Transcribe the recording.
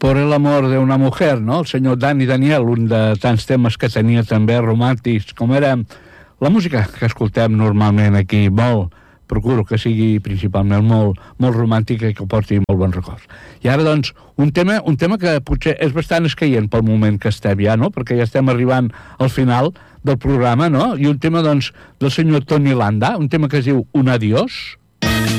Por el amor de una mujer, no? El senyor Dani Daniel, un de tants temes que tenia també romàntics, com era la música que escoltem normalment aquí, procuro que sigui principalment molt romàntica i que porti molt bons records. I ara, doncs, un tema que potser és bastant escaient pel moment que estem ja, no? Perquè ja estem arribant al final del programa, no? I un tema, doncs, del senyor Toni Landa, un tema que es diu Un adiós.